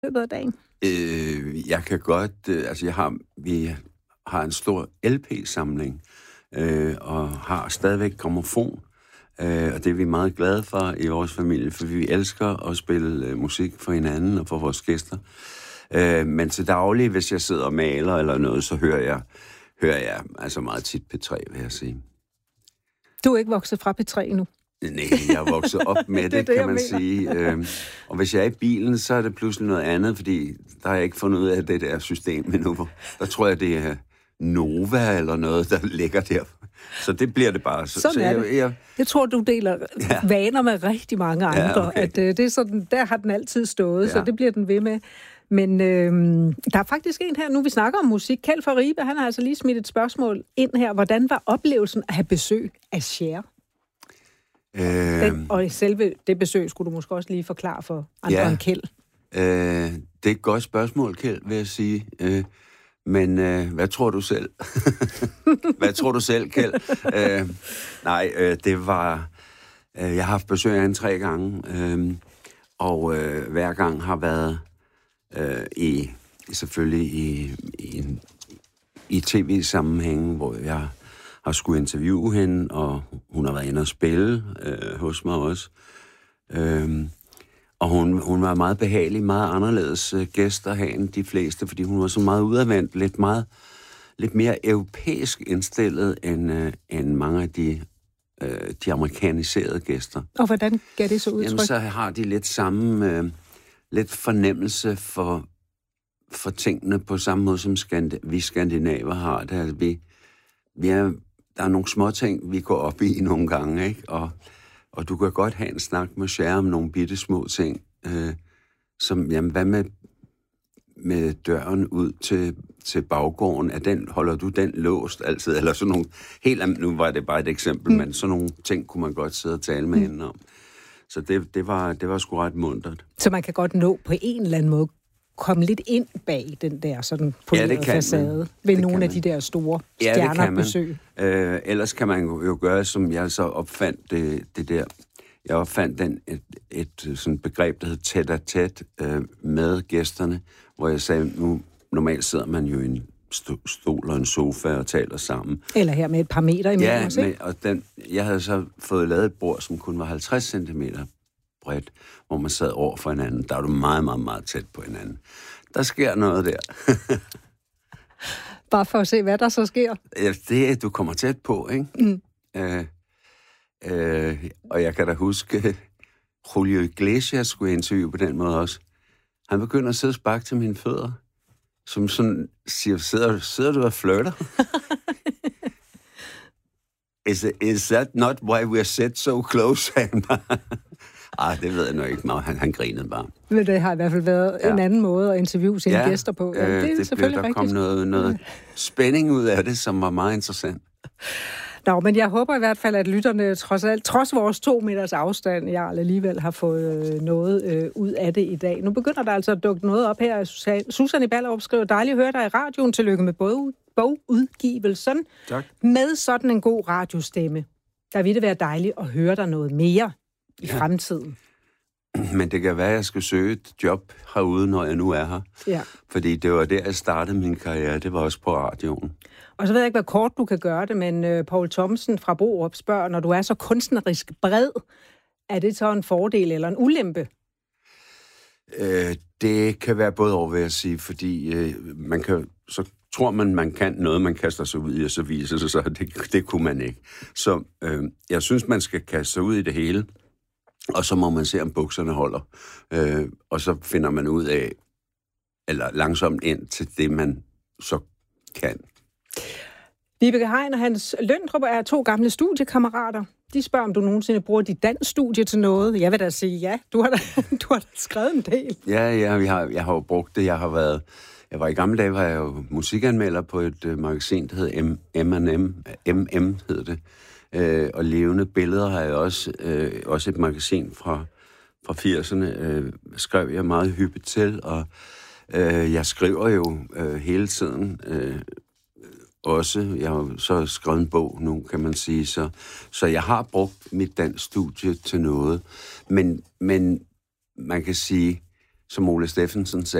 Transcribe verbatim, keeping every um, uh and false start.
løbet af dagen? Øh, jeg kan godt... Øh, altså, jeg har, vi har en stor L P-samling, øh, og har stadigvæk grammofon. Øh, og det er vi meget glade for i vores familie, for vi elsker at spille øh, musik for hinanden og for vores gæster. Øh, men til daglig, hvis jeg sidder og maler eller noget, så hører jeg, hører jeg altså meget tit P tre, vil jeg sige. Du er ikke vokset fra P tre endnu? Nej, jeg er vokset op med det, det, det kan man mener. sige. Øh, og hvis jeg er i bilen, så er det pludselig noget andet, fordi der har jeg ikke fundet ud af det der system endnu. Der tror jeg, det er Nova eller noget, der ligger der. Så det bliver det bare. Så, sådan så er jeg, det. jeg, jeg tror, du deler ja. vaner med rigtig mange andre. Ja, okay. At, øh, det er sådan, der har den altid stået, ja. Så det bliver den ved med. Men øh, der er faktisk en her, nu vi snakker om musik. Kjeld fra Ribe, han har altså lige smidt et spørgsmål ind her. Hvordan var oplevelsen at have besøg af Cher? Øh... Den, og selve det besøg skulle du måske også lige forklare for andre ja. end Kjeld. Øh, det er et godt spørgsmål, Kjeld, vil jeg sige. Øh, men øh, hvad tror du selv? Hvad tror du selv, Kjeld? øh, nej, øh, det var... Øh, jeg har haft besøg af hende tre gange, øh, og øh, hver gang har været øh, i selvfølgelig i, i, en, i tv-sammenhængen, hvor jeg har skulle interviewe hende, og hun har været inde og spille øh, hos mig også. Øh, Og hun, hun var meget behagelig, meget anderledes uh, gæster her end de fleste, fordi hun var så meget udadvendt, lidt, meget, lidt mere europæisk indstillet end, uh, end mange af de, uh, de amerikaniserede gæster. Og hvordan gav det så udtryk? Jamen, så har de lidt samme, uh, lidt fornemmelse for, for tingene på samme måde, som skandi- vi skandinaver har det. Altså, vi, vi er, der er nogle små ting, vi går op i nogle gange, ikke? Og Og du kan godt have en snak med Cher om nogle bitte små ting, øh, som, jamen, hvad med, med døren ud til, til baggården? Er den, holder du den låst altid? Eller sådan nogle, helt, nu var det bare et eksempel, mm. men sådan nogle ting kunne man godt sidde og tale med mm. hende om. Så det, det, var, det var sgu ret muntert. Så man kan godt nå på en eller anden måde komme lidt ind bag den der sådan polerede ja, facade man. ved det nogle af de der store stjernerbesøg. Ja, øh, ellers kan man jo gøre, som jeg så opfandt det, det der. Jeg opfandt den, et, et, et sådan begreb, der hed tæt-a-tæt øh, med gæsterne, hvor jeg sagde, nu normalt sidder man jo i en stol og en sofa og taler sammen. Eller her med et par meter imellem ja, os, ikke? Ja, og den, jeg havde så fået lavet et bord, som kun var halvtreds centimeter bredt, hvor man sad over for hinanden. Der er du meget, meget, meget tæt på hinanden. Der sker noget der. Bare for at se, hvad der så sker. Ja, det er, du kommer tæt på, ikke? Mm. Øh, øh, og jeg kan da huske, Julio Iglesias skulle interviewe på den måde også. Han begynder at sidde og sparke til mine fødder, som sådan siger, sidder, sidder du og flirter? is, it, is that not why we're sit so close? Ah, det ved jeg nok ikke meget. Han, han grinede bare. Men det har i hvert fald været ja. en anden måde at interviewe sine ja, gæster på. Ja, det er det selvfølgelig blev, der rigtigt. kom noget, noget spænding ud af det, som var meget interessant. Nå, men jeg håber i hvert fald, at lytterne trods alt, trods vores to meters afstand, jeg alligevel har fået noget øh, ud af det i dag. Nu begynder der altså at dukke noget op her. Susanne Ballerup skriver, dejligt at høre dig i radioen. Tillykke med bog, bogudgivelsen. Tak. Med sådan en god radiostemme, der vil det være dejligt at høre dig noget mere i ja. fremtiden. Men det kan være, at jeg skal søge et job herude, når jeg nu er her. Ja. Fordi det var der, jeg startede min karriere. Det var også på radioen. Og så ved jeg ikke, hvad kort du kan gøre det, men uh, Poul Thomsen fra Borup spørger, når du er så kunstnerisk bred, er det så en fordel eller en ulempe? Øh, det kan være både over, vil jeg sige, fordi øh, man kan, så tror man, man kan noget, man kaster sig ud i, og så viser sig så, at det, det kunne man ikke. Så øh, jeg synes, man skal kaste sig ud i det hele, og så må man se, om bukserne holder. Øh, og så finder man ud af, eller langsomt ind til det, man så kan. Vibeke Hein og Hans Løntrup er to gamle studiekammerater. De spørger, om du nogensinde bruger dit dansstudie til noget. Jeg vil da sige ja. Du har da, du har da skrevet en del. Ja, ja jeg, har, jeg har jo brugt det. Jeg har været... Jeg var i gamle dage, var jeg jo musikanmelder på et uh, magasin, der hed M and M. M M hed det. Uh, og Levende Billeder har jeg også. Uh, også et magasin fra, fra firserne. Uh, skrev jeg meget hyppigt til, og uh, jeg skriver jo uh, hele tiden... Uh, også. Jeg har så skrevet en bog nu, kan man sige. Så, så jeg har brugt mit dansstudie til noget. Men, men man kan sige, som Ole Steffensen sagde.